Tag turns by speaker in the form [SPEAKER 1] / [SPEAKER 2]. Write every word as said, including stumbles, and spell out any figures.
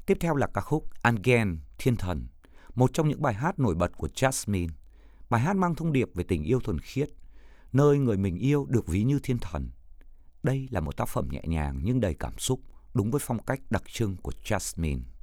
[SPEAKER 1] Tiếp theo là ca khúc Angel, Thiên Thần, một trong những bài hát nổi bật của Jasmine. Bài hát mang thông điệp về tình yêu thuần khiết, nơi người mình yêu được ví như thiên thần. Đây là một tác phẩm nhẹ nhàng nhưng đầy cảm xúc, đúng với phong cách đặc trưng của Jasmine.